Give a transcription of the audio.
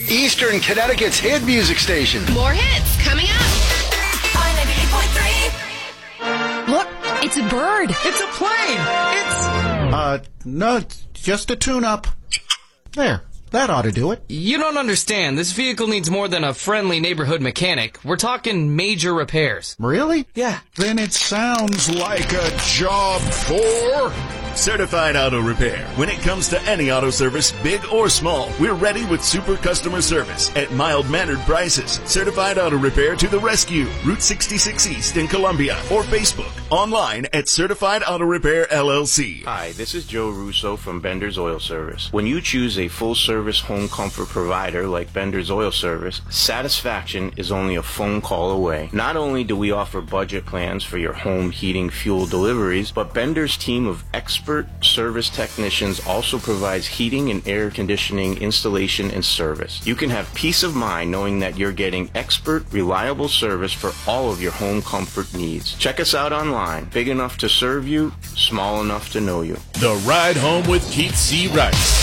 Eastern Connecticut's hit music station. More hits coming up. On 98.3. Look, it's a bird. It's a plane. No, it's just a tune-up. There, that ought to do it. You don't understand. This vehicle needs more than a friendly neighborhood mechanic. We're talking major repairs. Really? Yeah. Then it sounds like a job for... Certified Auto Repair. When it comes to any auto service, big or small, we're ready with super customer service at mild-mannered prices. Certified Auto Repair to the rescue. Route 66 East in Columbia or Facebook. Online at Certified Auto Repair LLC. Hi, this is Joe Russo from Bender's Oil Service. When you choose a full-service home comfort provider like Bender's Oil Service, satisfaction is only a phone call away. Not only do we offer budget plans for your home heating fuel deliveries, but Bender's team of expert service technicians also provides heating and air conditioning installation and service. You can have peace of mind knowing that you're getting expert, reliable service for all of your home comfort needs. Check us out online. Big enough to serve you, small enough to know you. The Ride Home with Keith C. Rice.